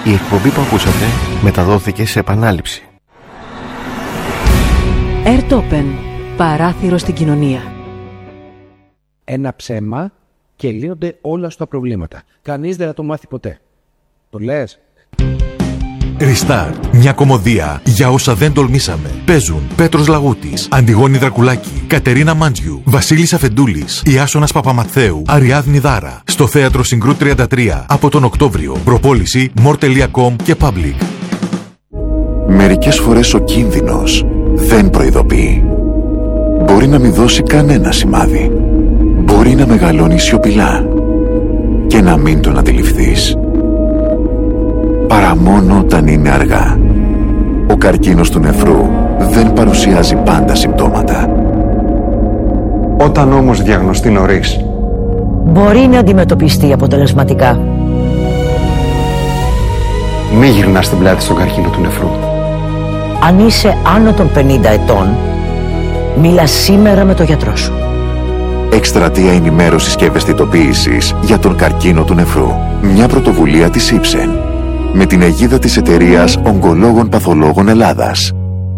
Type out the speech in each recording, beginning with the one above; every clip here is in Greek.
Η εκπομπή που ακούσατε μεταδόθηκε σε επανάληψη. Airtopen. Παράθυρο στην κοινωνία. Ένα ψέμα και λύνονται όλα στα προβλήματα. Κανείς δεν θα το μάθει ποτέ. Το λες? Restart. Μια κωμωδία για όσα δεν τολμήσαμε. Παίζουν Πέτρος Λαγούτης, Αντιγόνη Δρακουλάκη, Κατερίνα Μάντζιου, Βασίλης Αφεντούλης, Ιάσονας Παπαμαθαίου, Αριάδνη Δάρα. Στο Θέατρο Συγκρού 33 από τον Οκτώβριο. Προπόληση more.com και Public. Μερικές φορές ο κίνδυνος δεν προειδοποιεί. Μπορεί να μην δώσει κανένα σημάδι. Μπορεί να μεγαλώνει σιωπηλά και να μην τον αντιληφθείς. Παρά μόνο όταν είναι αργά. Ο καρκίνος του νεφρού δεν παρουσιάζει πάντα συμπτώματα. Όταν όμως διαγνωστεί νωρίς, μπορεί να αντιμετωπιστεί αποτελεσματικά. μη γυρνάς την πλάτη στον καρκίνο του νεφρού. Αν είσαι άνω των 50 ετών, μίλα σήμερα με τον γιατρό σου. Εκστρατεία ενημέρωσης και ευαισθητοποίησης για τον καρκίνο του νεφρού. Μια πρωτοβουλία της Ipsen με την αιγίδα της εταιρείας Ογκολόγων Παθολόγων Ελλάδας.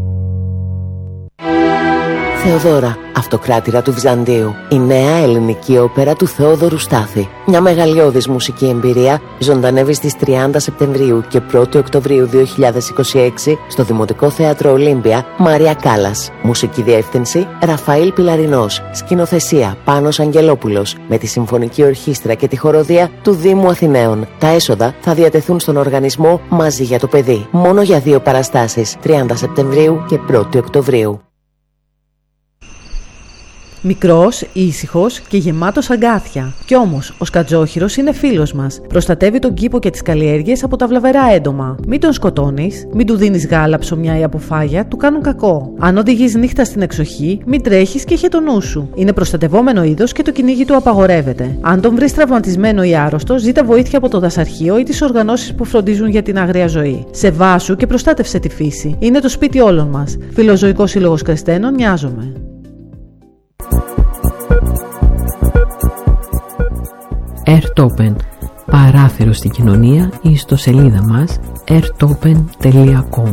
Θεοδώρα, αυτοκράτηρα του Βυζαντίου. Η νέα ελληνική όπερα του Θεόδωρου Στάθη. Μια μεγαλειώδης μουσική εμπειρία ζωντανεύει στις 30 Σεπτεμβρίου και 1 Οκτωβρίου 2026 στο Δημοτικό Θέατρο Ολύμπια, Μαρία Κάλλας. Μουσική διεύθυνση Ραφαήλ Πιλαρινός. Σκηνοθεσία Πάνος Αγγελόπουλος. Με τη Συμφωνική Ορχήστρα και τη Χοροδία του Δήμου Αθηναίων. Τα έσοδα θα διατεθούν στον οργανισμό Μαζί για το Παιδί. Μόνο για 2 παραστάσεις, 30 Σεπτεμβρίου και 1 Οκτωβρίου. Μικρός, ήσυχος και γεμάτος αγκάθια. Κι όμως, ο σκατζόχυρος είναι φίλος μας. Προστατεύει τον κήπο και τις καλλιέργειες από τα βλαβερά έντομα. Μην τον σκοτώνεις, μην του δίνεις γάλα, ψωμιά ή αποφάγια, του κάνουν κακό. Αν οδηγείς νύχτα στην εξοχή, μην τρέχεις και είχε το νου σου. Είναι προστατευόμενο είδος και το κυνήγι του απαγορεύεται. Αν τον βρεις τραυματισμένο ή άρρωστο, ζήτα βοήθεια από το δασαρχείο ή τις οργανώσεις που φροντίζουν για την άγρια ζωή. Σεβάσου και προστάτευσε τη φύση. Είναι το σπίτι όλων μας. Φιλοζωικός Σύλλογος Κρεστένων, Νοιάζομαι. Airtopen. Παράθυρο στην κοινωνία ή στο σελίδα μας airtopen.com.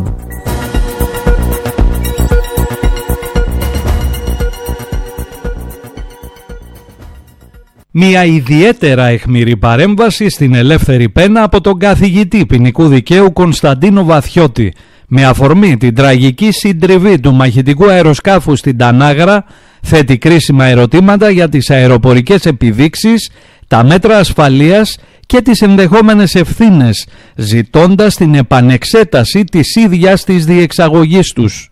Μια ιδιαίτερα αιχμηρή παρέμβαση στην ελεύθερη πένα από τον καθηγητή ποινικού δικαίου Κωνσταντίνο Βαθιώτη με αφορμή την τραγική συντριβή του μαχητικού αεροσκάφου στην Τανάγρα. Θέτει κρίσιμα ερωτήματα για τις αεροπορικές επιδείξεις, τα μέτρα ασφαλείας και τις ενδεχόμενες ευθύνες, ζητώντας την επανεξέταση της ίδιας της διεξαγωγής τους.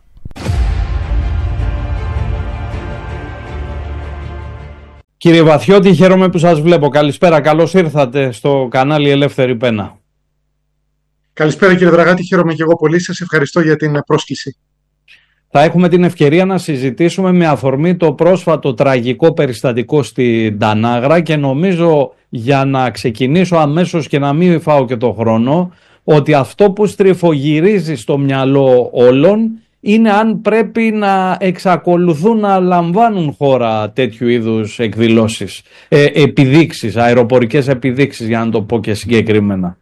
Κύριε Βαθιώτη, χαίρομαι που σας βλέπω. Καλησπέρα, καλώς ήρθατε στο κανάλι Ελεύθερη Πένα. Καλησπέρα κύριε Δραγάτη, χαίρομαι και εγώ πολύ. Σας ευχαριστώ για την πρόσκληση. Θα έχουμε την ευκαιρία να συζητήσουμε με αφορμή το πρόσφατο τραγικό περιστατικό στην Τανάγρα και νομίζω, για να ξεκινήσω αμέσως και να μην φάω και το χρόνο, ότι αυτό που στριφογυρίζει στο μυαλό όλων είναι αν πρέπει να εξακολουθούν να λαμβάνουν χώρα τέτοιου είδους εκδηλώσεις, επιδείξεις, αεροπορικές επιδείξεις, για να το πω και συγκεκριμένα.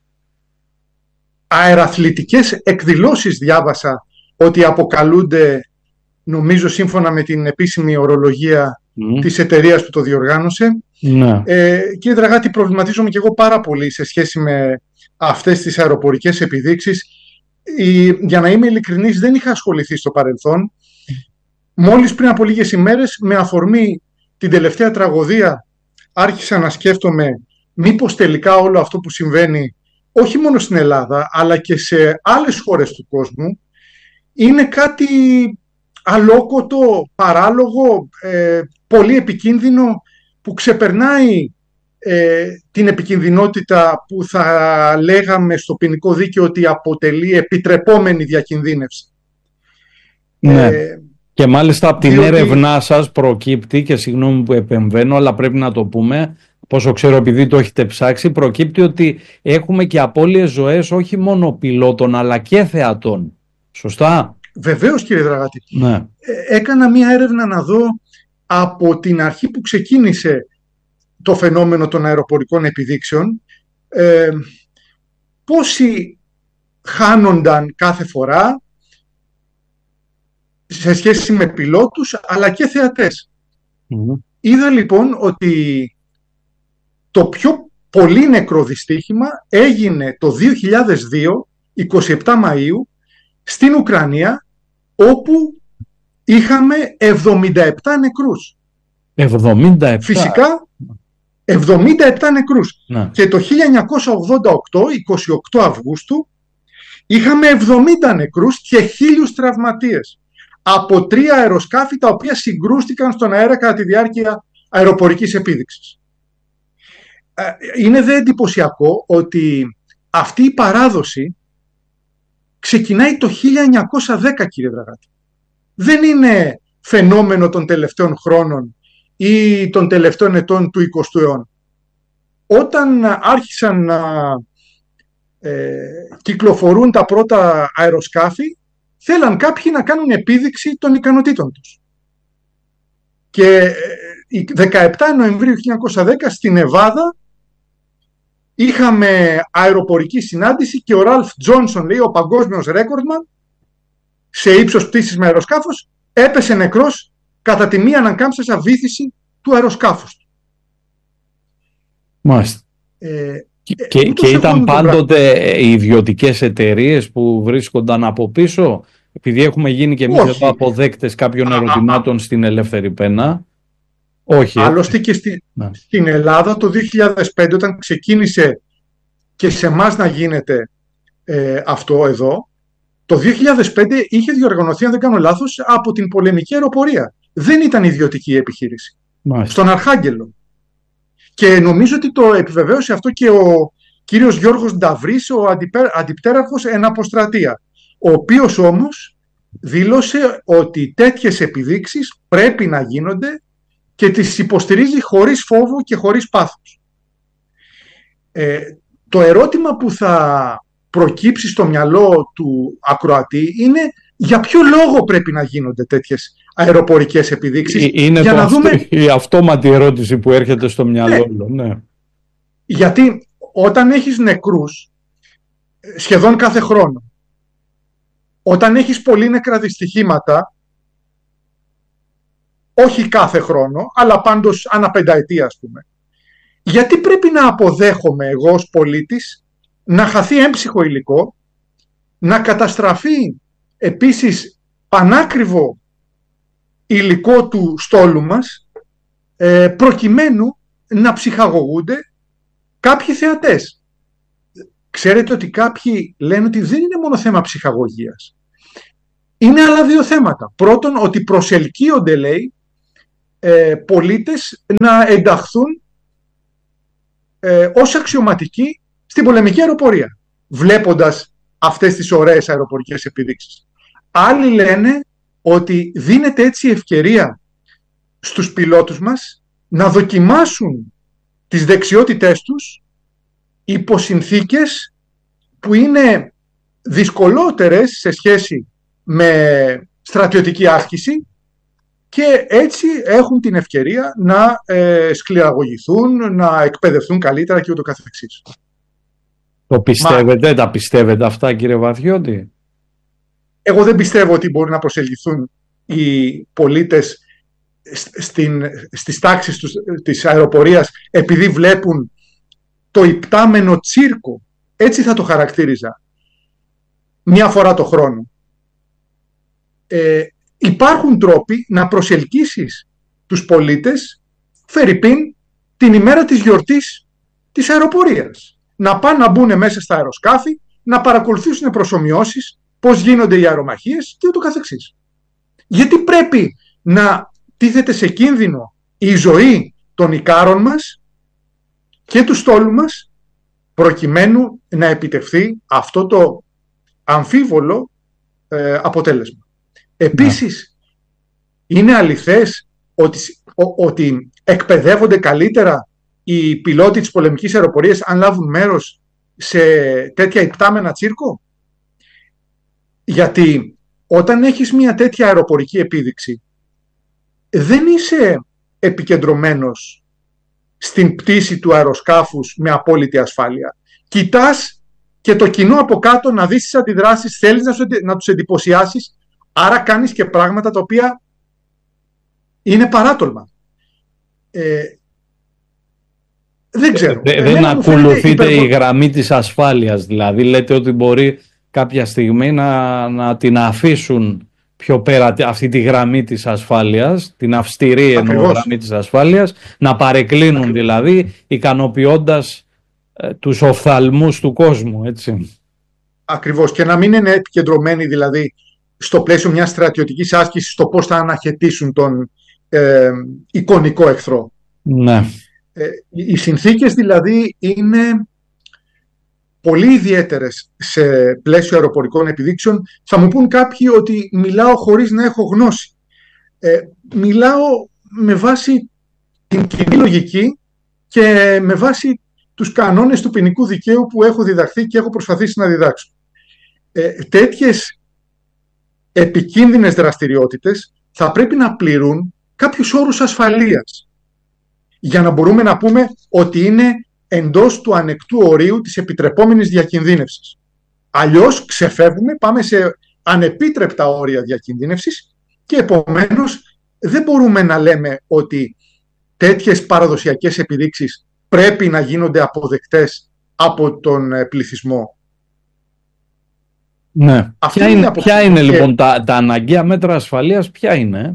Αεραθλητικές εκδηλώσεις διάβασα ότι αποκαλούνται, νομίζω σύμφωνα με την επίσημη ορολογία της εταιρείας που το διοργάνωσε. Κύριε Δραγάτη, προβληματίζομαι και εγώ πάρα πολύ σε σχέση με αυτές τις αεροπορικές επιδείξεις. Για να είμαι ειλικρινής, δεν είχα ασχοληθεί στο παρελθόν. Μόλις πριν από λίγες ημέρες, με αφορμή την τελευταία τραγωδία, άρχισα να σκέφτομαι μήπως τελικά όλο αυτό που συμβαίνει, όχι μόνο στην Ελλάδα, αλλά και σε άλλες χώρες του κόσμου, είναι κάτι αλόκοτο, παράλογο, πολύ επικίνδυνο, που ξεπερνάει την επικινδυνότητα που θα λέγαμε στο ποινικό δίκαιο ότι αποτελεί επιτρεπόμενη διακινδύνευση. Ναι. Και μάλιστα από την έρευνά σας προκύπτει, και συγγνώμη που επεμβαίνω, αλλά πρέπει να το πούμε, πόσο ξέρω επειδή το έχετε ψάξει, προκύπτει ότι έχουμε και απώλειες ζωές όχι μόνο πιλότων αλλά και θεατών. Σωστά? Βεβαίως κύριε Δραγάτη. Ναι. Έκανα μία έρευνα να δω από την αρχή που ξεκίνησε το φαινόμενο των αεροπορικών επιδείξεων πόσοι χάνονταν κάθε φορά σε σχέση με πιλότους αλλά και θεατές. Είδα λοιπόν ότι το πιο πολύ νεκρό δυστύχημα έγινε το 2002, 27 Μαΐου, στην Ουκρανία, όπου είχαμε 77 νεκρούς. 77. Φυσικά 77 νεκρούς. Να. Και το 1988, 28 Αυγούστου, είχαμε 70 νεκρούς και 1.000 τραυματίες από 3 αεροσκάφη τα οποία συγκρούστηκαν στον αέρα κατά τη διάρκεια αεροπορικής επίδειξης. Είναι δε εντυπωσιακό ότι αυτή η παράδοση ξεκινάει το 1910, κύριε Δραγάτη. Δεν είναι φαινόμενο των τελευταίων χρόνων ή των τελευταίων ετών του 20ου αιώνα. Όταν άρχισαν να κυκλοφορούν τα πρώτα αεροσκάφη, θέλαν κάποιοι να κάνουν επίδειξη των ικανοτήτων τους. Και 17 Νοεμβρίου 1910 στην Νεβάδα είχαμε αεροπορική συνάντηση και ο Ραλφ Τζόνσον, λέει, ο παγκόσμιος ρέκορντμαν σε ύψος πτήσης με αεροσκάφος, έπεσε νεκρός κατά τη μία ανακάμψασα βύθιση του αεροσκάφους του. Μάλιστα. Και ήταν πάντοτε οι ιδιωτικές εταιρείες που βρίσκονταν από πίσω, επειδή έχουμε γίνει και εμείς εδώ αποδέκτες κάποιων ερωτημάτων στην Ελεύθερη Πένα. Όχι. Άλλωστε και στην Ελλάδα το 2005, όταν ξεκίνησε και σε εμάς να γίνεται αυτό εδώ, το 2005 είχε διοργανωθεί, αν δεν κάνω λάθος, από την πολεμική αεροπορία. Δεν ήταν ιδιωτική επιχείρηση. Μάλιστα. Στον Αρχάγγελο. Και νομίζω ότι το επιβεβαίωσε αυτό και ο κύριος Γιώργος Νταβρής, ο αντιπτέραρχος εν αποστρατεία, ο οποίος όμως δήλωσε ότι τέτοιες επιδείξεις πρέπει να γίνονται και τις υποστηρίζει χωρίς φόβο και χωρίς πάθος. Το ερώτημα που θα προκύψει στο μυαλό του ακροατή είναι για ποιο λόγο πρέπει να γίνονται τέτοιες αεροπορικές επιδείξεις. Είναι για να δούμε... η αυτόματη ερώτηση που έρχεται στο μυαλό. Ναι. Γιατί όταν έχεις νεκρούς σχεδόν κάθε χρόνο, όταν έχεις πολύ νεκρά δυστυχήματα, όχι κάθε χρόνο, αλλά πάντως ανά πενταετία, ας πούμε, γιατί πρέπει να αποδέχομαι εγώ ως πολίτης να χαθεί έμψυχο υλικό, να καταστραφεί επίσης πανάκριβο υλικό του στόλου μας, προκειμένου να ψυχαγωγούνται κάποιοι θεατές. Ξέρετε ότι κάποιοι λένε ότι δεν είναι μόνο θέμα ψυχαγωγίας. Είναι άλλα δύο θέματα. Πρώτον, ότι προσελκύονται, λέει, πολίτες να ενταχθούν ως αξιωματικοί στην πολεμική αεροπορία, βλέποντας αυτές τις ωραίες αεροπορικές επιδείξεις. Άλλοι λένε ότι δίνεται έτσι ευκαιρία στους πιλότους μας να δοκιμάσουν τις δεξιότητές τους υπό συνθήκες που είναι δυσκολότερες σε σχέση με στρατιωτική άσκηση και έτσι έχουν την ευκαιρία να σκληραγωγηθούν, να εκπαιδευτούν καλύτερα και ούτω καθεξής. Το πιστεύετε, τα πιστεύετε αυτά, κύριε Βαθιώτη? Εγώ δεν πιστεύω ότι μπορεί να προσελκυθούν οι πολίτες στις τάξεις της αεροπορίας επειδή βλέπουν το υπτάμενο τσίρκο, έτσι θα το χαρακτήριζα, μία φορά το χρόνο. Υπάρχουν τρόποι να προσελκύσεις τους πολίτες, φερειπίν, την ημέρα της γιορτής της αεροπορίας. Να πάνε να μπουν μέσα στα αεροσκάφη, να παρακολουθήσουν προσομοιώσεις, πώς γίνονται οι αερομαχίες και ούτω καθεξής. Γιατί πρέπει να τίθεται σε κίνδυνο η ζωή των ικάρων μας και του στόλου μας, προκειμένου να επιτευχθεί αυτό το αμφίβολο αποτέλεσμα. Επίσης, είναι αληθές ότι εκπαιδεύονται καλύτερα οι πιλότοι της πολεμικής αεροπορίας αν λάβουν μέρος σε τέτοια υπτάμενα τσίρκο? Γιατί όταν έχεις μια τέτοια αεροπορική επίδειξη, δεν είσαι επικεντρωμένος στην πτήση του αεροσκάφους με απόλυτη ασφάλεια. Κοιτάς και το κοινό από κάτω να δεις τις αντιδράσεις, θέλεις να τους εντυπωσιάσεις, άρα κάνεις και πράγματα τα οποία είναι παράτολμα. Δεν ξέρω. Δεν ακολουθείτε η γραμμή της ασφάλειας, δηλαδή λέτε ότι μπορεί κάποια στιγμή να την αφήσουν πιο πέρα αυτή τη γραμμή της ασφάλειας, την αυστηρή γραμμή της ασφάλειας, να παρεκκλίνουν δηλαδή, ικανοποιώντας τους οφθαλμούς του κόσμου, έτσι. Ακριβώς, και να μην είναι επικεντρωμένοι δηλαδή στο πλαίσιο μιας στρατιωτικής άσκησης στο πώς θα αναχαιτήσουν τον εικονικό εχθρό. Ναι. Οι συνθήκες δηλαδή είναι πολύ ιδιαίτερες σε πλαίσιο αεροπορικών επιδείξεων. Θα μου πούν κάποιοι ότι μιλάω χωρίς να έχω γνώση. Μιλάω με βάση την κοινή λογική και με βάση τους κανόνες του ποινικού δικαίου που έχω διδαχθεί και έχω προσπαθήσει να διδάξω. Τέτοιες επικίνδυνες δραστηριότητες θα πρέπει να πληρούν κάποιους όρους ασφαλείας για να μπορούμε να πούμε ότι είναι εντός του ανεκτού ορίου της επιτρεπόμενης διακινδύνευσης. Αλλιώς ξεφεύγουμε, πάμε σε ανεπίτρεπτα όρια διακινδύνευσης και επομένως δεν μπορούμε να λέμε ότι τέτοιες παραδοσιακές επιδείξεις πρέπει να γίνονται αποδεκτές από τον πληθυσμό. Ναι. Ποια είναι λοιπόν τα αναγκαία μέτρα ασφαλείας, ποια είναι?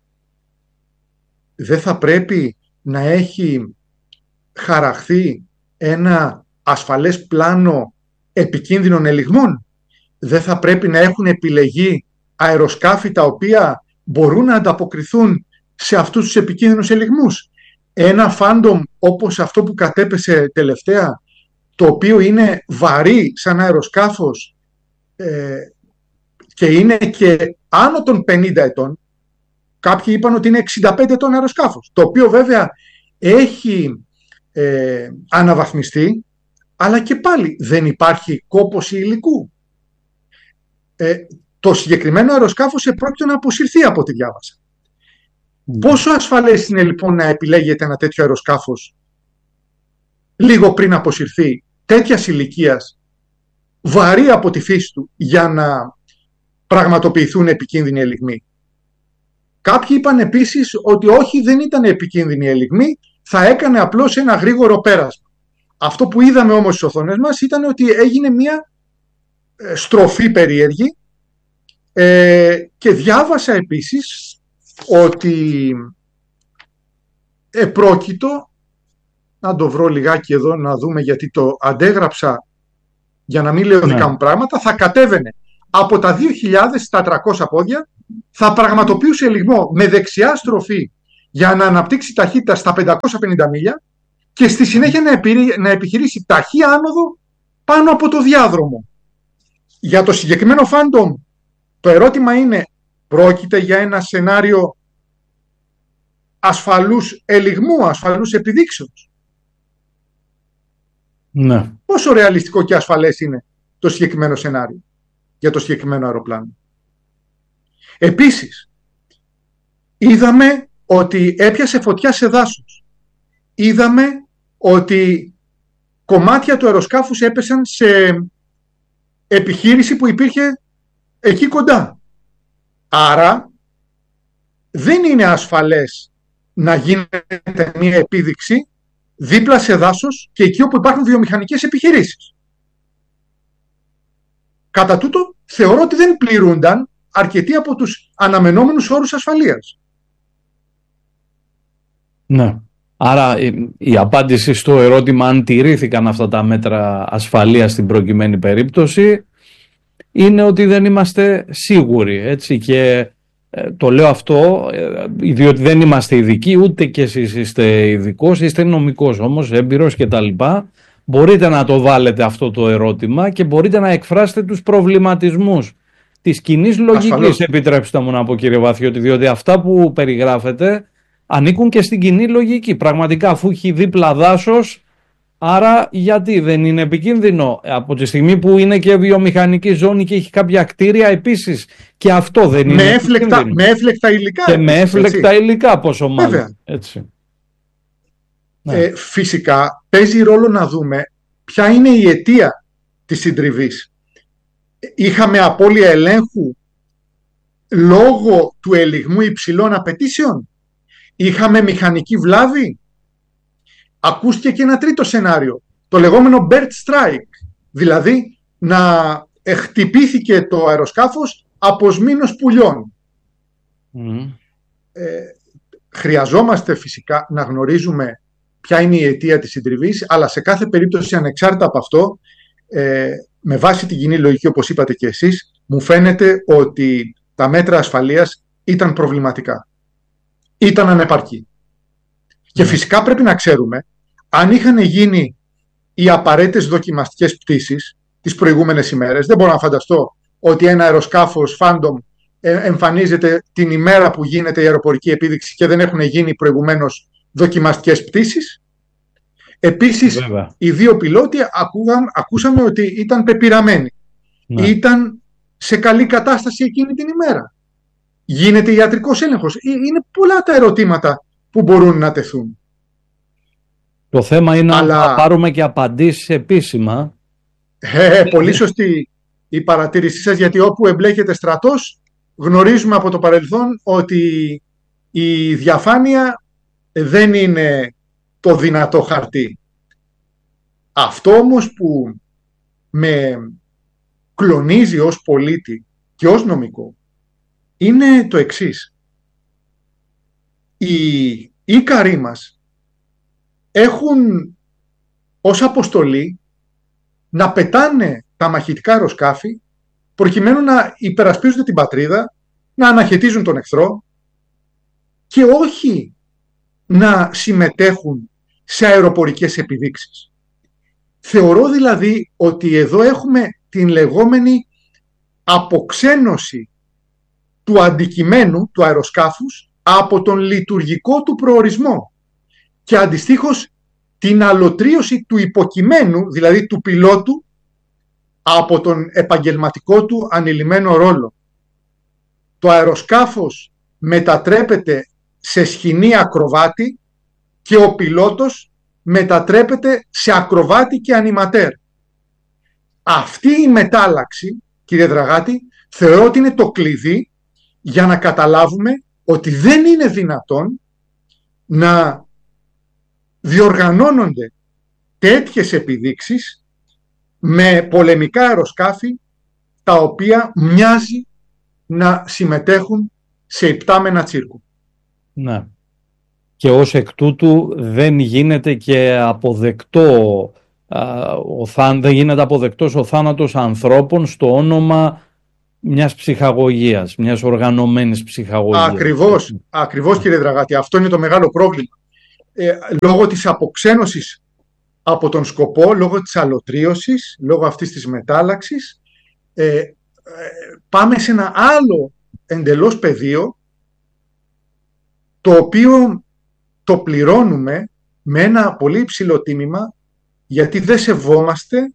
Δεν θα πρέπει να έχει χαραχθεί ένα ασφαλές πλάνο επικίνδυνων ελιγμών? Δεν θα πρέπει να έχουν επιλεγεί αεροσκάφη τα οποία μπορούν να ανταποκριθούν σε αυτούς τους επικίνδυνους ελιγμούς? Ένα Phantom όπως αυτό που κατέπεσε τελευταία, το οποίο είναι βαρύ σαν αεροσκάφος και είναι και άνω των 50 ετών, κάποιοι είπαν ότι είναι 65 ετών αεροσκάφος, το οποίο βέβαια έχει αναβαθμιστεί, αλλά και πάλι δεν υπάρχει κόπωση υλικού. Το συγκεκριμένο αεροσκάφος επρόκειτο να αποσυρθεί από ό,τι διάβασα. Πόσο ασφαλές είναι λοιπόν να επιλέγεται ένα τέτοιο αεροσκάφος λίγο πριν αποσυρθεί, τέτοιας ηλικίας, βαρύ από τη φύση του, για να πραγματοποιηθούν επικίνδυνοι ελιγμοί? Κάποιοι είπαν επίσης ότι όχι, δεν ήταν επικίνδυνοι ελιγμοί, θα έκανε απλώς ένα γρήγορο πέρασμα. Αυτό που είδαμε όμως στις οθόνες μας ήταν ότι έγινε μια στροφή περίεργη και διάβασα επίσης ότι επρόκειτο, να το βρω λιγάκι εδώ να δούμε γιατί το αντέγραψα για να μην λέω δικά μου πράγματα, θα κατέβαινε από τα 2.000 στα 300 πόδια, θα πραγματοποιούσε ελιγμό με δεξιά στροφή για να αναπτύξει ταχύτητα στα 550 μίλια και στη συνέχεια να επιχειρήσει ταχύ άνοδο πάνω από το διάδρομο. Για το συγκεκριμένο Phantom το ερώτημα είναι, πρόκειται για ένα σενάριο ασφαλούς ελιγμού, ασφαλούς επιδείξεως? Ναι. Πόσο ρεαλιστικό και ασφαλές είναι το συγκεκριμένο σενάριο για το συγκεκριμένο αεροπλάνο? Επίσης, είδαμε ότι έπιασε φωτιά σε δάσος. Είδαμε ότι κομμάτια του αεροσκάφους έπεσαν σε επιχείρηση που υπήρχε εκεί κοντά. Άρα δεν είναι ασφαλές να γίνεται μια επίδειξη δίπλα σε δάσος και εκεί όπου υπάρχουν βιομηχανικές επιχειρήσεις. Κατά τούτο θεωρώ ότι δεν πληρούνταν αρκετοί από τους αναμενόμενους όρους ασφαλείας. Ναι. Άρα η απάντηση στο ερώτημα αν τηρήθηκαν αυτά τα μέτρα ασφαλείας στην προκειμένη περίπτωση είναι ότι δεν είμαστε σίγουροι, έτσι, και το λέω αυτό διότι δεν είμαστε ειδικοί, ούτε και εσείς είστε ειδικός, είστε νομικός όμως, έμπειρος και τα λοιπά. Μπορείτε να το βάλετε αυτό το ερώτημα και μπορείτε να εκφράσετε τους προβληματισμούς της κοινής λογικής, επιτρέψτε μου να πω κύριε Βαθιώτη, διότι αυτά που περιγράφετε ανήκουν και στην κοινή λογική. Πραγματικά, αφού έχει δίπλα δάσος, άρα γιατί δεν είναι επικίνδυνο? Από τη στιγμή που είναι και βιομηχανική ζώνη και έχει κάποια κτίρια επίσης, και αυτό δεν είναι επικίνδυνο. Με έφλεκτα υλικά. Και με έφλεκτα υλικά, πόσο μάλλον. Έτσι. Φυσικά παίζει ρόλο να δούμε ποια είναι η αιτία της συντριβής. Είχαμε απώλεια ελέγχου λόγω του ελιγμού υψηλών απαιτήσεων. Είχαμε μηχανική βλάβη. Ακούστηκε και ένα τρίτο σενάριο, το λεγόμενο bird strike, δηλαδή να χτυπήθηκε το αεροσκάφος από σμήνος πουλιών. Χρειαζόμαστε φυσικά να γνωρίζουμε ποια είναι η αιτία της συντριβής, αλλά σε κάθε περίπτωση, ανεξάρτητα από αυτό, με βάση την κοινή λογική, όπως είπατε και εσείς, μου φαίνεται ότι τα μέτρα ασφαλείας ήταν προβληματικά. Ήταν ανεπαρκή. Και φυσικά πρέπει να ξέρουμε, αν είχαν γίνει οι απαραίτητες δοκιμαστικές πτήσεις τις προηγούμενες ημέρες, δεν μπορώ να φανταστώ ότι ένα αεροσκάφος Phantom εμφανίζεται την ημέρα που γίνεται η αεροπορική επίδειξη και δεν έχουν γίνει προηγουμένως δοκιμαστικές πτήσεις. Επίσης, οι δύο πιλότοι ακούσαμε ότι ήταν πεπειραμένοι. Ήταν σε καλή κατάσταση εκείνη την ημέρα. Γίνεται ιατρικός έλεγχος. Είναι πολλά τα ερωτήματα που μπορούν να τεθούν. Το θέμα είναι να πάρουμε και απαντήσεις επίσημα. Πολύ σωστή η παρατήρησή σας, γιατί όπου εμπλέκεται στρατός, γνωρίζουμε από το παρελθόν ότι η διαφάνεια δεν είναι το δυνατό χαρτί. Αυτό όμως που με κλονίζει ως πολίτη και ως νομικό είναι το εξής. Οι Ίκαροι μας έχουν ως αποστολή να πετάνε τα μαχητικά αεροσκάφη προκειμένου να υπερασπίζονται την πατρίδα, να αναχαιτίζουν τον εχθρό και όχι να συμμετέχουν σε αεροπορικές επιδείξεις. Θεωρώ δηλαδή ότι εδώ έχουμε την λεγόμενη αποξένωση του αντικειμένου του αεροσκάφους από τον λειτουργικό του προορισμό και αντιστοίχως την αλωτρίωση του υποκειμένου, δηλαδή του πιλότου, από τον επαγγελματικό του ανηλυμένο ρόλο. Το αεροσκάφος μετατρέπεται σε σχοινή ακροβάτη και ο πιλότος μετατρέπεται σε ακροβάτη και ανιματέρ. Αυτή η μετάλλαξη, κύριε Δραγάτη, θεωρώ ότι είναι το κλειδί για να καταλάβουμε ότι δεν είναι δυνατόν να διοργανώνονται τέτοιες επιδείξεις με πολεμικά αεροσκάφη τα οποία μοιάζει να συμμετέχουν σε υπτάμενα τσίρκου. Ναι. Και ως εκ τούτου δεν γίνεται και αποδεκτό δεν γίνεται αποδεκτός ο θάνατος ανθρώπων στο όνομα μιας ψυχαγωγίας, μιας οργανωμένης ψυχαγωγίας. Ακριβώς κύριε Δραγάτη, αυτό είναι το μεγάλο πρόβλημα. Λόγω της αποξένωσης από τον σκοπό, λόγω της αλωτρίωσης, λόγω αυτής της μετάλλαξης, πάμε σε ένα άλλο εντελώς πεδίο, το οποίο το πληρώνουμε με ένα πολύ υψηλό τίμημα, γιατί δεν σεβόμαστε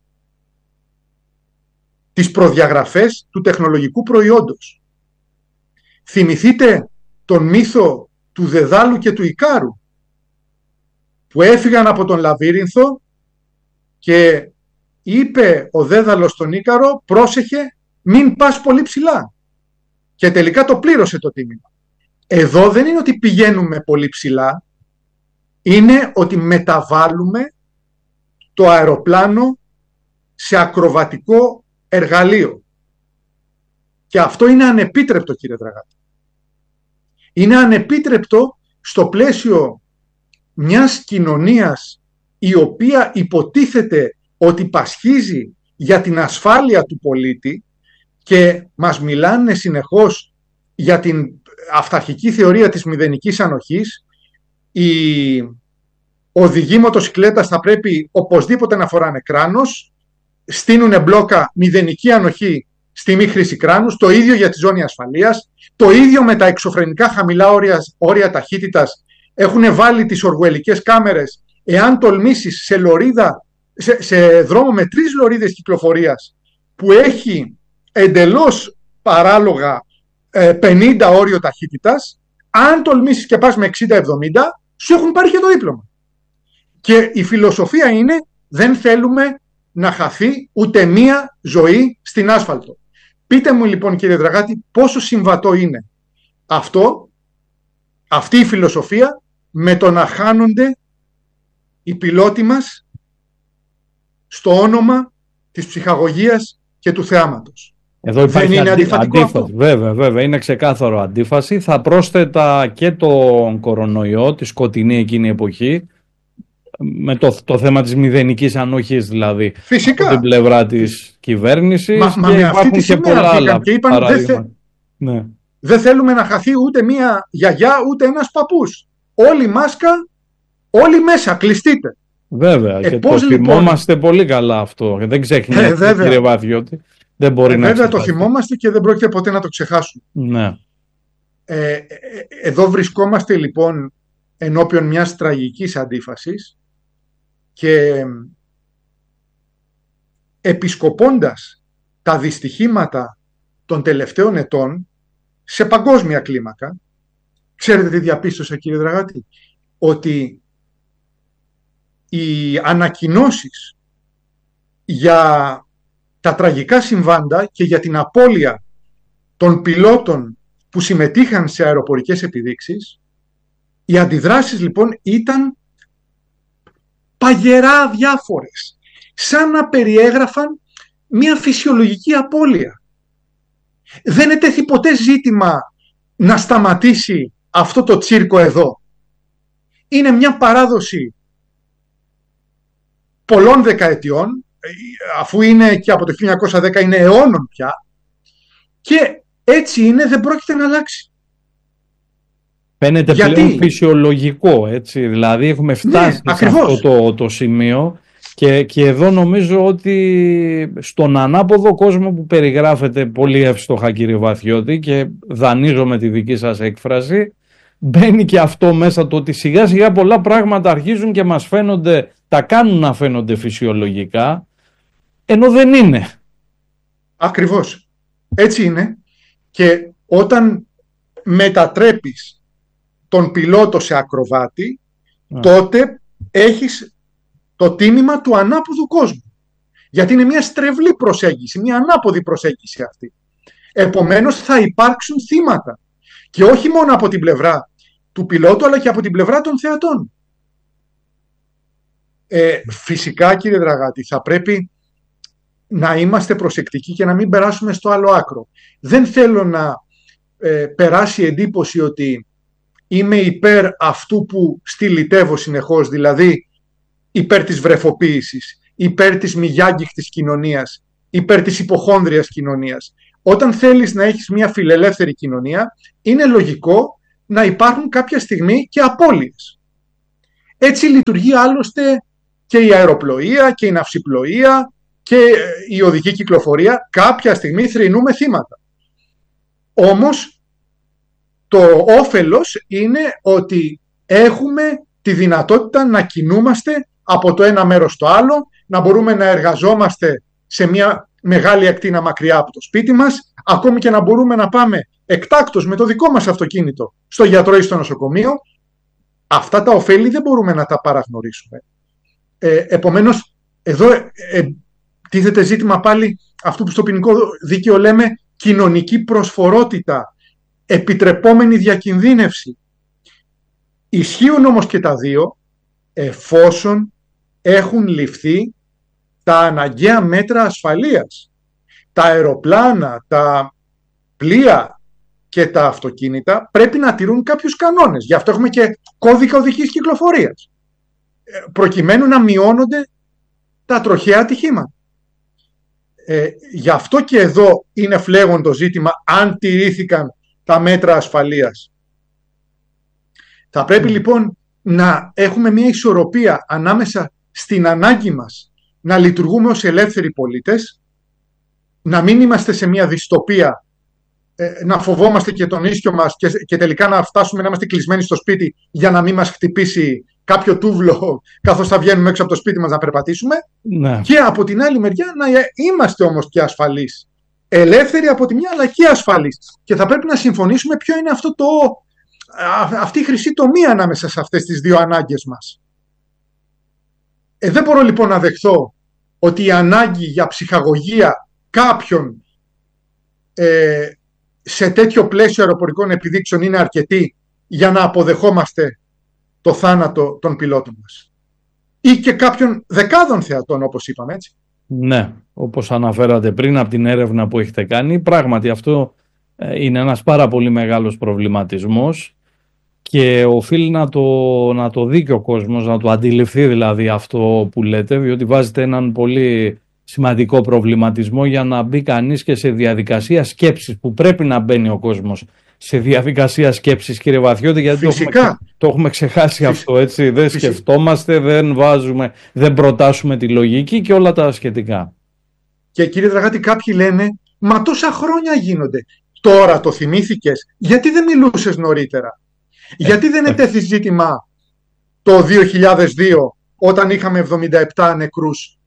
τις προδιαγραφές του τεχνολογικού προϊόντος. Θυμηθείτε τον μύθο του Δεδάλου και του Ικάρου, που έφυγαν από τον Λαβύρινθο και είπε ο Δέδαλος στον Ίκαρο, πρόσεχε, μην πας πολύ ψηλά. Και τελικά το πλήρωσε το τίμημα. Εδώ δεν είναι ότι πηγαίνουμε πολύ ψηλά, είναι ότι μεταβάλλουμε το αεροπλάνο σε ακροβατικό εργαλείο. Και αυτό είναι ανεπίτρεπτο, κύριε Δραγάτη. Είναι ανεπίτρεπτο στο πλαίσιο μιας κοινωνίας η οποία υποτίθεται ότι πασχίζει για την ασφάλεια του πολίτη και μας μιλάνε συνεχώς για την αυταρχική θεωρία της μηδενικής ανοχής. Οι οδηγοί μοτοσυκλέτας θα πρέπει οπωσδήποτε να φοράνε κράνος, στείνουν μπλόκα μηδενική ανοχή στη μη χρήση κράνους, το ίδιο για τη ζώνη ασφαλείας, το ίδιο με τα εξωφρενικά χαμηλά όρια ταχύτητας. Έχουν βάλει τις οργουελικές κάμερες, εάν τολμήσεις σε λωρίδα, σε δρόμο με 3 λωρίδες κυκλοφορίας που έχει εντελώς παράλογα 50 όριο ταχύτητας, αν τολμήσεις και πας με 60-70, σου έχουν πάρει και το δίπλωμα. Και η φιλοσοφία είναι, δεν θέλουμε να χαθεί ούτε μία ζωή στην άσφαλτο. Πείτε μου λοιπόν, κύριε Δραγάτη, πόσο συμβατό είναι αυτή η φιλοσοφία με το να χάνονται οι πιλότοι μας στο όνομα της ψυχαγωγίας και του θεάματος. Εδώ υπάρχει αντίφαση. Βέβαια, είναι ξεκάθαρο αντίφαση. Θα πρόσθετα και τον κορονοϊό, τη σκοτεινή εκείνη εποχή, με το θέμα της μηδενικής ανοχής δηλαδή. Φυσικά. Από την πλευρά της κυβέρνησης. Μα με αυτή τη σημαία βγήκαν και είπαν δεν θέλουμε να χαθεί ούτε μία γιαγιά ούτε ένας παππούς. Όλοι μάσκα, όλοι μέσα, κλειστείτε. Βέβαια, και το θυμόμαστε πολύ καλά αυτό. Δεν ξεχνιέται, κύριε Βαθιώτη. Δεν μπορεί να βέβαια το θυμόμαστε και δεν πρόκειται ποτέ να το ξεχάσουμε. Ναι. Εδώ βρισκόμαστε λοιπόν ενώπιον μιας τραγικής αντίφασης και επισκοπώντας τα δυστυχήματα των τελευταίων ετών σε παγκόσμια κλίμακα, ξέρετε τι διαπίστωσα, κύριε Δραγάτη? Ότι οι ανακοινώσεις για τα τραγικά συμβάντα και για την απώλεια των πιλότων που συμμετείχαν σε αεροπορικές επιδείξεις, οι αντιδράσεις λοιπόν ήταν παγερά διάφορες, σαν να περιέγραφαν μια φυσιολογική απώλεια. Δεν ετέθη ποτέ ζήτημα να σταματήσει αυτό το τσίρκο εδώ. Είναι μια παράδοση πολλών δεκαετιών, αφού είναι και από το 1910 είναι αιώνων πια, και έτσι είναι, δεν πρόκειται να αλλάξει. Φαίνεται πλέον φυσιολογικό, έτσι, δηλαδή έχουμε φτάσει σε αυτό το σημείο και εδώ νομίζω ότι στον ανάποδο κόσμο που περιγράφεται πολύ εύστοχα, κύριε Βαθιώτη, και δανείζομαι τη δική σας έκφραση, μπαίνει και αυτό μέσα, το ότι σιγά σιγά πολλά πράγματα αρχίζουν και μας φαίνονται, τα κάνουν να φαίνονται φυσιολογικά, ενώ δεν είναι. Ακριβώς. Έτσι είναι. Και όταν μετατρέπεις τον πιλότο σε ακροβάτη, τότε έχεις το τίμημα του ανάποδου κόσμου. Γιατί είναι μια στρεβλή προσέγγιση, μια ανάποδη προσέγγιση αυτή. Επομένως θα υπάρξουν θύματα. Και όχι μόνο από την πλευρά του πιλότου, αλλά και από την πλευρά των θεατών. Φυσικά, κύριε Δραγάτη, θα πρέπει να είμαστε προσεκτικοί και να μην περάσουμε στο άλλο άκρο. Δεν θέλω να περάσει εντύπωση ότι είμαι υπέρ αυτού που στυλιτεύω συνεχώς, δηλαδή υπέρ της βρεφοποίησης, υπέρ της μη γιάγγιχτης κοινωνίας, υπέρ της υποχόνδριας κοινωνίας. Όταν θέλεις να έχεις μια φιλελεύθερη κοινωνία, είναι λογικό να υπάρχουν κάποια στιγμή και απώλειες. Έτσι λειτουργεί άλλωστε και η αεροπλοεία και η ναυσιπλοεία και η οδική κυκλοφορία. Κάποια στιγμή θρηνούμε θύματα. Όμως το όφελος είναι ότι έχουμε τη δυνατότητα να κινούμαστε από το ένα μέρος στο άλλο, να μπορούμε να εργαζόμαστε σε μια μεγάλη ακτίνα μακριά από το σπίτι μας, ακόμη και να μπορούμε να πάμε εκτάκτως με το δικό μας αυτοκίνητο στο γιατρό ή στο νοσοκομείο. Αυτά τα ωφέλη δεν μπορούμε να τα παραγνωρίσουμε. Επομένως, εδώ τίθεται ζήτημα πάλι αυτού που στο ποινικό δίκαιο λέμε κοινωνική προσφορότητα, επιτρεπόμενη διακινδύνευση. Ισχύουν όμως και τα δύο, εφόσον έχουν ληφθεί τα αναγκαία μέτρα ασφαλείας. Τα αεροπλάνα, τα πλοία και τα αυτοκίνητα πρέπει να τηρούν κάποιους κανόνες. Γι' αυτό έχουμε και κώδικα οδικής κυκλοφορίας, προκειμένου να μειώνονται τα τροχαία ατυχήματα. Γι' αυτό και εδώ είναι φλέγον το ζήτημα αν τηρήθηκαν τα μέτρα ασφαλείας. Θα πρέπει λοιπόν να έχουμε μια ισορροπία ανάμεσα στην ανάγκη μας να λειτουργούμε ως ελεύθεροι πολίτες, να μην είμαστε σε μια δυστοπία, να φοβόμαστε και τον ίσιο μας και τελικά να φτάσουμε να είμαστε κλεισμένοι στο σπίτι για να μην μας χτυπήσει κάποιο τούβλο καθώς θα βγαίνουμε έξω από το σπίτι μας να περπατήσουμε. Ναι. Και από την άλλη μεριά να είμαστε όμως και ασφαλείς. Ελεύθεροι από τη μια αλλά και ασφαλείς. Και θα πρέπει να συμφωνήσουμε ποιο είναι αυτή η χρυσή τομή ανάμεσα σε αυτές τις δύο ανάγκες μας. Δεν μπορώ λοιπόν να δεχθώ ότι η ανάγκη για ψυχαγωγία κάποιον σε τέτοιο πλαίσιο αεροπορικών επιδείξεων είναι αρκετή για να αποδεχόμαστε το θάνατο των πιλότων μας. Ή και κάποιων δεκάδων θεατών, όπως είπαμε, έτσι. Ναι, όπως αναφέρατε πριν από την έρευνα που έχετε κάνει, πράγματι αυτό είναι ένας πάρα πολύ μεγάλος προβληματισμός και οφείλει να το δει και ο κόσμος, να το αντιληφθεί δηλαδή αυτό που λέτε, διότι βάζετε έναν πολύ σημαντικό προβληματισμό για να μπει κανείς και σε διαδικασία σκέψης, που πρέπει να μπαίνει ο κόσμος σε διαδικασία σκέψης, κύριε Βαθιώτη, γιατί το έχουμε ξεχάσει αυτό, έτσι. Δεν σκεφτόμαστε, δεν βάζουμε, δεν προτάσουμε τη λογική και όλα τα σχετικά. Και κύριε Δραγάτη, κάποιοι λένε, μα τόσα χρόνια γίνονται. Τώρα το θυμήθηκες, γιατί δεν μιλούσες νωρίτερα? Γιατί δεν ετέθη ζήτημα το 2002 όταν είχαμε 77 νεκρούς?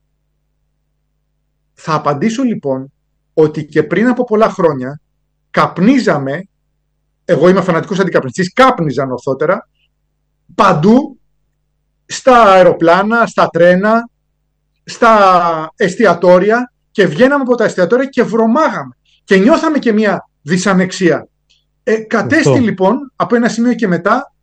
Θα απαντήσω λοιπόν ότι και πριν από πολλά χρόνια καπνίζαμε, εγώ είμαι φανατικός αντικαπνιστής, κάπνιζαν ορθότερα, παντού, στα αεροπλάνα, στα τρένα, στα εστιατόρια, και βγαίναμε από τα εστιατόρια και βρωμάγαμε και νιώθαμε και μια δυσανεξία. Κατέστη λοιπόν από ένα σημείο και μετά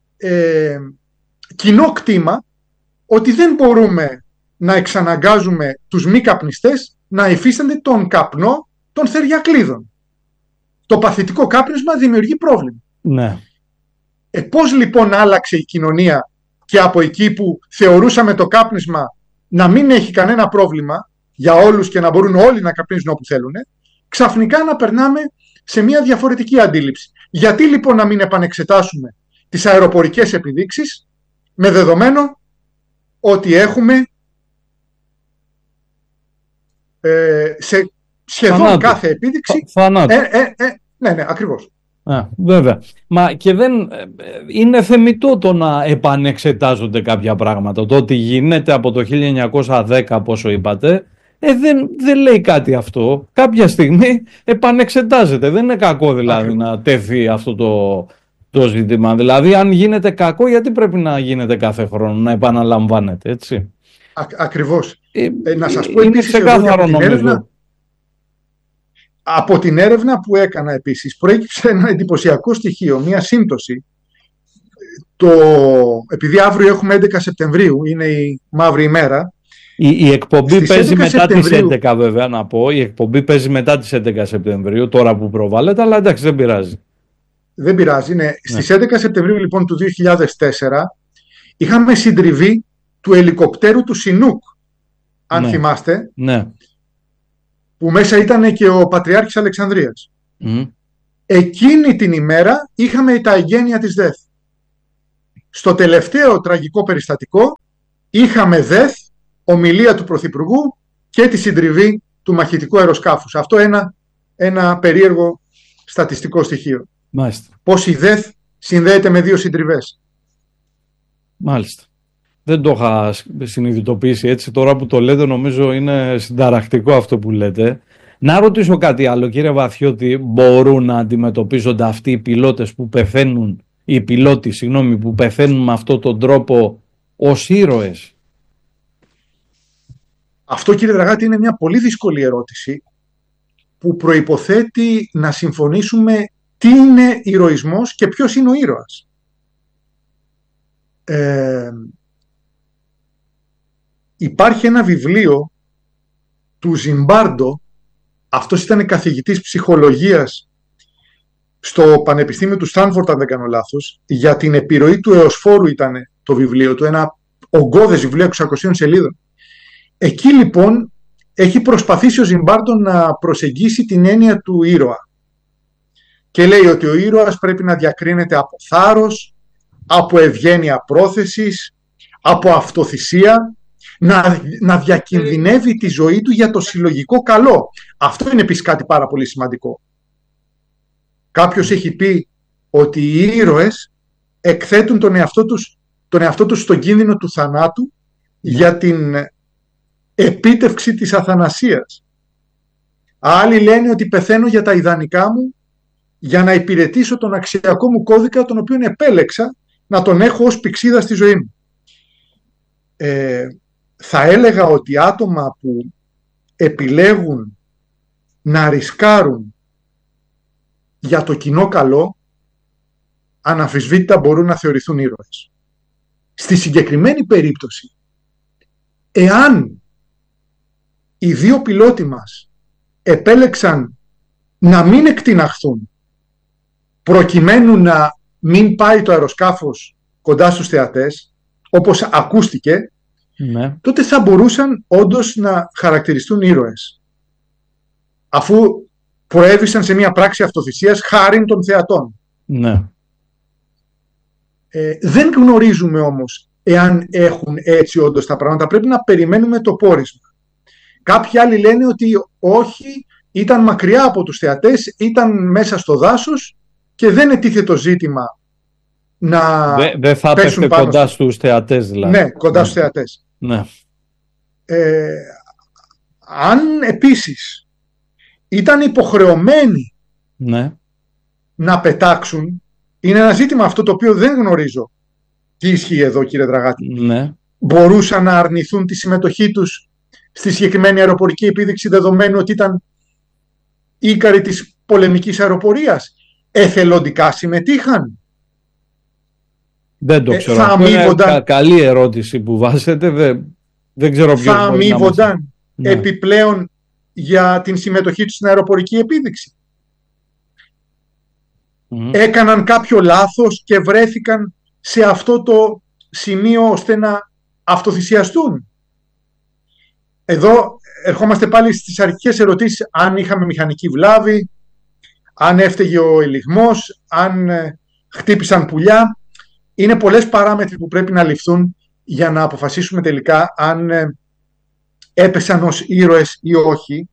κοινό κτήμα ότι δεν μπορούμε να εξαναγκάζουμε τους μη καπνιστές να υφίστανται τον καπνό των θεριακλίδων. Το παθητικό κάπνισμα δημιουργεί πρόβλημα. Ναι. Πώς λοιπόν άλλαξε η κοινωνία και από εκεί που θεωρούσαμε το κάπνισμα να μην έχει κανένα πρόβλημα για όλους και να μπορούν όλοι να καπνίζουν όπου θέλουν, ξαφνικά να περνάμε σε μια διαφορετική αντίληψη. Γιατί λοιπόν να μην επανεξετάσουμε τις αεροπορικές επιδείξεις με δεδομένο ότι έχουμε σε σχεδόν κάθε επίδειξη ναι, ακριβώς. Βέβαια. Μα και δεν είναι θεμιτό το να επανεξετάζονται κάποια πράγματα. Το ότι γίνεται από το 1910, πόσο είπατε, δεν λέει κάτι αυτό. Κάποια στιγμή επανεξετάζεται. Δεν είναι κακό δηλαδή να τεθεί αυτό το ζήτημα. Δηλαδή αν γίνεται κακό, γιατί πρέπει να γίνεται κάθε χρόνο, να επαναλαμβάνεται, έτσι. Ακριβώς. Να σας πω επίσης από την έρευνα που έκανα επίσης προέκυψε ένα εντυπωσιακό στοιχείο, μια σύμπτωση. Επειδή αύριο έχουμε 11 Σεπτεμβρίου, είναι η μαύρη ημέρα. Η εκπομπή παίζει μετά τις 11, βέβαια, να πω. Η εκπομπή παίζει μετά τις 11 Σεπτεμβρίου, τώρα που προβάλλεται, αλλά εντάξει, δεν πειράζει. Δεν πειράζει, ναι. Στις 11 Σεπτεμβρίου λοιπόν του 2004 είχαμε συντριβή του ελικοπτέρου του Σινούκ, αν θυμάστε, που μέσα ήταν και ο Πατριάρχης Αλεξανδρίας. Εκείνη την ημέρα είχαμε τα εγγένεια της ΔΕΘ. Στο τελευταίο τραγικό περιστατικό είχαμε ΔΕΘ, ομιλία του Πρωθυπουργού και τη συντριβή του μαχητικού αεροσκάφους. Αυτό ένα περίεργο στατιστικό στοιχείο. Μάλιστα. Πώς η ΔΕΘ συνδέεται με δύο συντριβές. Μάλιστα. Δεν το είχα συνειδητοποιήσει έτσι. Τώρα που το λέτε νομίζω είναι συνταρακτικό αυτό που λέτε. Να ρωτήσω κάτι άλλο, κύριε Βαθιώτη. Μπορούν να αντιμετωπίζονται αυτοί οι πιλότες που πεθαίνουν, που πεθαίνουν με αυτόν τον τρόπο ως ήρωες? Αυτό, κύριε Δραγάτη, είναι μια πολύ δύσκολη ερώτηση που προϋποθέτει να συμφωνήσουμε τι είναι ηρωισμός και ποιος είναι ο ήρωας. Υπάρχει ένα βιβλίο του Ζιμπάρντο, αυτός ήταν καθηγητής ψυχολογίας στο Πανεπιστήμιο του Στάνφορντ, αν δεν κάνω λάθος, για την επιρροή του εωσφόρου ήταν το βιβλίο του, ένα ογκώδες βιβλίο 600 σελίδων. Εκεί λοιπόν έχει προσπαθήσει ο Ζιμπάρντο να προσεγγίσει την έννοια του ήρωα και λέει ότι ο ήρωας πρέπει να διακρίνεται από θάρρος, από ευγένεια πρόθεσης, από αυτοθυσία, να διακινδυνεύει τη ζωή του για το συλλογικό καλό. Αυτό είναι επίσης κάτι πάρα πολύ σημαντικό. Κάποιος έχει πει ότι οι ήρωες εκθέτουν τον εαυτό τους στον κίνδυνο του θανάτου για την επίτευξη της αθανασίας. Άλλοι λένε ότι πεθαίνω για τα ιδανικά μου, για να υπηρετήσω τον αξιακό μου κώδικα, τον οποίο επέλεξα να τον έχω ως πηξίδα στη ζωή μου. θα έλεγα ότι άτομα που επιλέγουν να ρισκάρουν για το κοινό καλό, αναμφισβήτητα μπορούν να θεωρηθούν ήρωες. Στη συγκεκριμένη περίπτωση, εάν οι δύο πιλότοι μας επέλεξαν να μην εκτιναχθούν προκειμένου να μην πάει το αεροσκάφος κοντά στους θεατές, όπως ακούστηκε, ναι, τότε θα μπορούσαν όντως να χαρακτηριστούν ήρωες, αφού προέβησαν σε μια πράξη αυτοθυσίας χάριν των θεατών. Ναι. Δεν γνωρίζουμε όμως εάν έχουν έτσι όντως τα πράγματα. Πρέπει να περιμένουμε το πόρισμα. Κάποιοι άλλοι λένε ότι όχι, ήταν μακριά από τους θεατές, ήταν μέσα στο δάσος και δεν ετίθε το ζήτημα να δεν θα πέφτει κοντά στους θεατές δηλαδή. Ναι, κοντά στους θεατές. Ναι. Αν επίσης ήταν υποχρεωμένοι να πετάξουν, είναι ένα ζήτημα αυτό το οποίο δεν γνωρίζω τι ισχύει εδώ, κύριε Δραγάτη. Ναι. Μπορούσαν να αρνηθούν τη συμμετοχή τους στη συγκεκριμένη αεροπορική επίδειξη, δεδομένου ότι ήταν ίκαροι της πολεμικής αεροπορίας? Εθελοντικά συμμετείχαν? Δεν το ξέρω. Καλή ερώτηση που βάζετε. Δεν ξέρω ποιος θα αμείβονταν επιπλέον για την συμμετοχή τους στην αεροπορική επίδειξη? Έκαναν κάποιο λάθος και βρέθηκαν σε αυτό το σημείο ώστε να αυτοθυσιαστούν? Εδώ ερχόμαστε πάλι στις αρχικές ερωτήσεις, αν είχαμε μηχανική βλάβη, αν έφταιγε ο ελιγμός, αν χτύπησαν πουλιά. Είναι πολλές παράμετροι που πρέπει να ληφθούν για να αποφασίσουμε τελικά αν έπεσαν ως ήρωες ή όχι.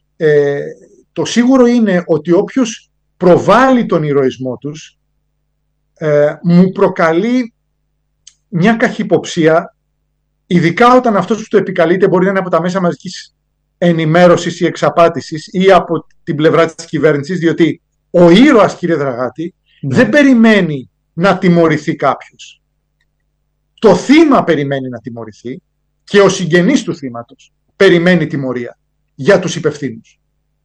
Το σίγουρο είναι ότι όποιος προβάλλει τον ηρωισμό τους μου προκαλεί μια καχυποψία, ειδικά όταν αυτός που το επικαλείται μπορεί να είναι από τα μέσα μαζικής ενημέρωσης ή εξαπάτησης ή από την πλευρά της κυβέρνησης, διότι ο ήρωας, κύριε Δραγάτη, δεν περιμένει να τιμωρηθεί κάποιος. Το θύμα περιμένει να τιμωρηθεί και ο συγγενής του θύματος περιμένει τιμωρία για τους υπευθύνους.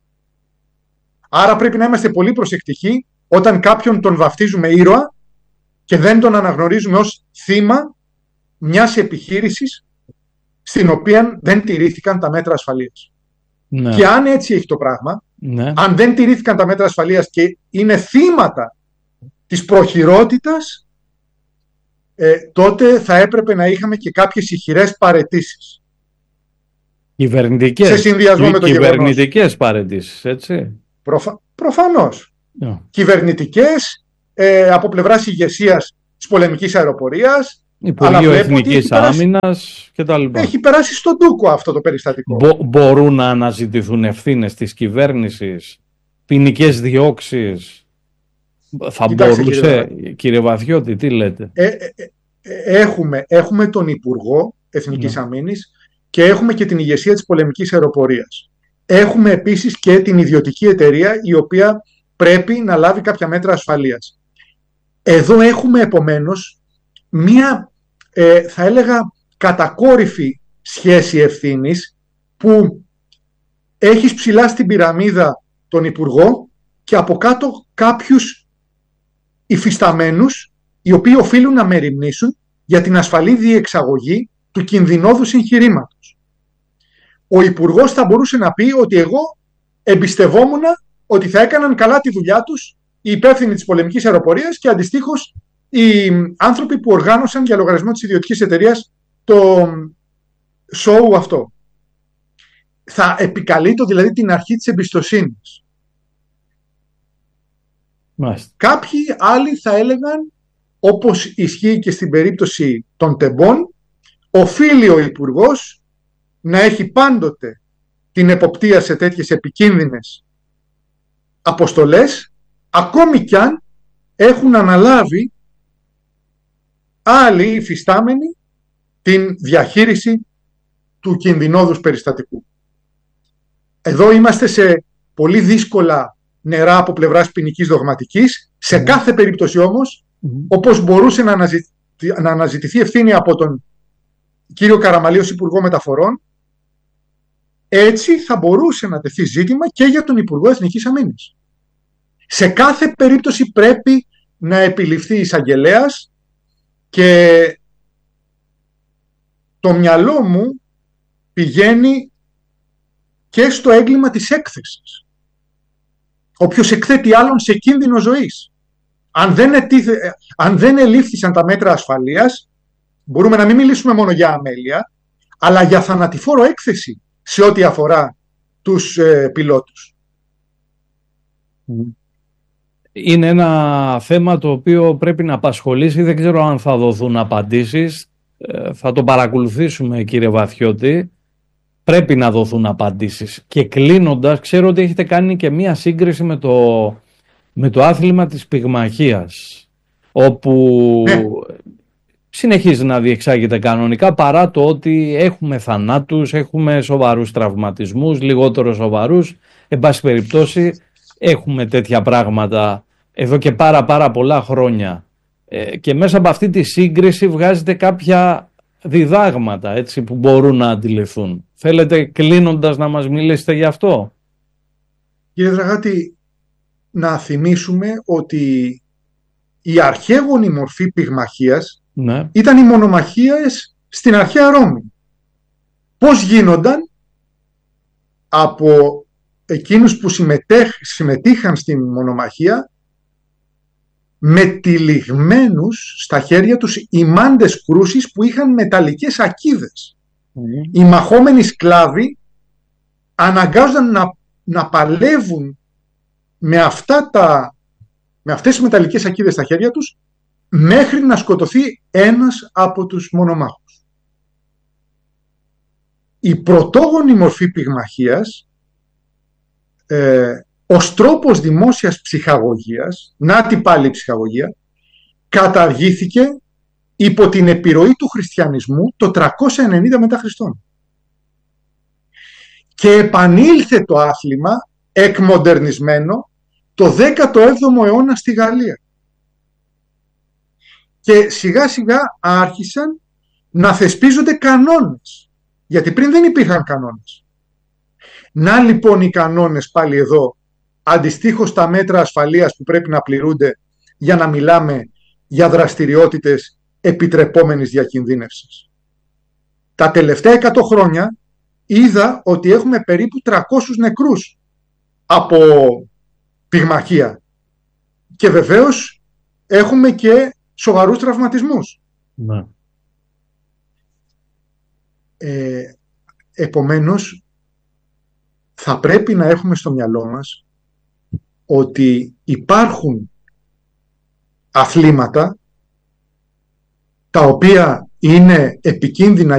Άρα πρέπει να είμαστε πολύ προσεκτικοί όταν κάποιον τον βαφτίζουμε ήρωα και δεν τον αναγνωρίζουμε ως θύμα μιας επιχείρησης στην οποία δεν τηρήθηκαν τα μέτρα ασφαλείας. Ναι. Και αν έτσι έχει το πράγμα, αν δεν τηρήθηκαν τα μέτρα ασφαλείας και είναι θύματα της προχειρότητας, τότε θα έπρεπε να είχαμε και κάποιες ηχηρές παραιτήσεις. Κυβερνητικές. Σε συνδυασμό με το κυβερνητικές παραιτήσεις, έτσι. Προφανώς. Κυβερνητικές, από πλευράς ηγεσίας της πολεμικής αεροπορίας, Υπουργείο Εθνικής Άμυνας κτλ. Έχει περάσει στον ντούκο αυτό το περιστατικό. Μπορούν να αναζητηθούν ευθύνες της κυβέρνησης, ποινικές διώξεις? Θα μπορούσε, κύριε Βαθιώτη, τι λέτε? Έχουμε τον Υπουργό Εθνικής Αμήνης και έχουμε και την ηγεσία της πολεμικής αεροπορίας. Έχουμε επίσης και την ιδιωτική εταιρεία η οποία πρέπει να λάβει κάποια μέτρα ασφαλείας. Εδώ έχουμε επομένως μία, θα έλεγα, κατακόρυφη σχέση ευθύνης που έχεις ψηλά στην πυραμίδα τον Υπουργό και από κάτω κάποιους υφισταμένους οι οποίοι οφείλουν να μεριμνήσουν για την ασφαλή διεξαγωγή του κινδυνώδους εγχειρήματος. Ο Υπουργός θα μπορούσε να πει ότι εγώ εμπιστευόμουν ότι θα έκαναν καλά τη δουλειά τους οι υπεύθυνοι της πολεμικής αεροπορίας και αντιστοίχως οι άνθρωποι που οργάνωσαν για λογαριασμό της ιδιωτικής εταιρείας το show αυτό. Θα επικαλείται δηλαδή την αρχή της εμπιστοσύνης. Μάλιστα. Κάποιοι άλλοι θα έλεγαν, όπως ισχύει και στην περίπτωση των τεμπών, οφείλει ο Υπουργός να έχει πάντοτε την εποπτεία σε τέτοιες επικίνδυνες αποστολές, ακόμη κι αν έχουν αναλάβει άλλοι υφιστάμενοι την διαχείριση του κινδυνώδους περιστατικού. Εδώ είμαστε σε πολύ δύσκολα νερά από πλευράς ποινικής δογματικής. Σε κάθε περίπτωση όμως, όπως μπορούσε να αναζητηθεί ευθύνη από τον κύριο Καραμαλή ως Υπουργό Μεταφορών, έτσι θα μπορούσε να τεθεί ζήτημα και για τον Υπουργό Εθνικής Αμήνης. Σε κάθε περίπτωση πρέπει να επιληφθεί εισαγγελέας και το μυαλό μου πηγαίνει και στο έγκλημα της έκθεσης. Όποιος εκθέτει άλλον σε κίνδυνο ζωής. Αν δεν ελήφθησαν τα μέτρα ασφαλείας, μπορούμε να μην μιλήσουμε μόνο για αμέλεια, αλλά για θανατηφόρο έκθεση σε ό,τι αφορά τους πιλότους. Είναι ένα θέμα το οποίο πρέπει να απασχολήσει. Δεν ξέρω αν θα δοθούν απαντήσεις. Θα το παρακολουθήσουμε, κύριε Βαθιώτη. Πρέπει να δοθούν απαντήσεις. Και κλείνοντας, ξέρω ότι έχετε κάνει και μία σύγκριση με το άθλημα της πυγμαχίας, όπου συνεχίζει να διεξάγεται κανονικά, παρά το ότι έχουμε θανάτους, έχουμε σοβαρούς τραυματισμούς, λιγότερο σοβαρούς. Εν πάση περιπτώσει, έχουμε τέτοια πράγματα εδώ και πάρα πολλά χρόνια. Και μέσα από αυτή τη σύγκριση βγάζετε κάποια διδάγματα, έτσι, που μπορούν να αντιληφθούν. Θέλετε, κλείνοντας, να μας μιλήσετε γι' αυτό? Κύριε Δραγάτη, να θυμίσουμε ότι η αρχαίγονη μορφή πυγμαχίας ήταν οι μονομαχίες στην αρχαία Ρώμη. Πώς γίνονταν από εκείνους που συμμετείχαν στην μονομαχία, με τυλιγμένους στα χέρια τους ημάντες κρούσεις που είχαν μεταλλικές ακίδες. Οι μαχόμενοι σκλάβοι αναγκάζονταν να παλεύουν με αυτές τις μεταλλικές ακίδες στα χέρια τους, μέχρι να σκοτωθεί ένας από τους μονομάχους. Η πρωτόγονη μορφή πυγμαχίας, ως τρόπος δημόσιας ψυχαγωγίας, νάτι πάλι η ψυχαγωγία, καταργήθηκε υπό την επιρροή του χριστιανισμού το 390 μετά Χριστόν. Και επανήλθε το άθλημα εκμοντερνισμένο το 17ο αιώνα στη Γαλλία. Και σιγά σιγά άρχισαν να θεσπίζονται κανόνες, γιατί πριν δεν υπήρχαν κανόνες. Να λοιπόν οι κανόνες πάλι εδώ, αντιστοίχως τα μέτρα ασφαλείας που πρέπει να πληρούνται για να μιλάμε για δραστηριότητες επιτρεπόμενης διακινδύνευσης. Τα τελευταία 100 χρόνια είδα ότι έχουμε περίπου 300 νεκρούς από πυγμαχία. Και βεβαίως έχουμε και σοβαρούς τραυματισμούς. Ναι. Επομένως, θα πρέπει να έχουμε στο μυαλό μας ότι υπάρχουν αθλήματα τα οποία είναι επικίνδυνα